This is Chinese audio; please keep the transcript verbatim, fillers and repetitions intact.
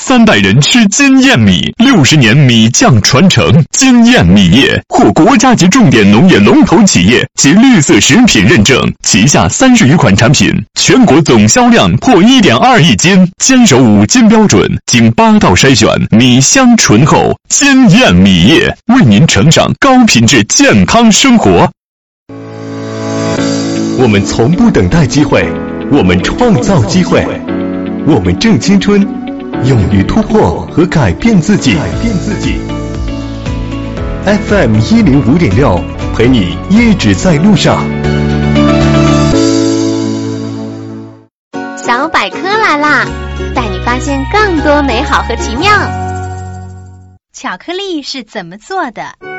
三代人吃金燕米，六十年米酱传承。金燕米业获国家级重点农业龙头企业及绿色食品认证，旗下三十余款产品，全国总销量破 一点二亿斤，坚守五金标准，经八道筛选，米香醇厚。金燕米业为您呈上高品质健康生活。 我们从不等待机会，我们创造机会，我们正青春，勇于突破和改变自己。改变自己。F M 一零五点六，陪你一直在路上。 小百科来啦，带你发现更多美好和奇妙。 巧克力是怎么做的？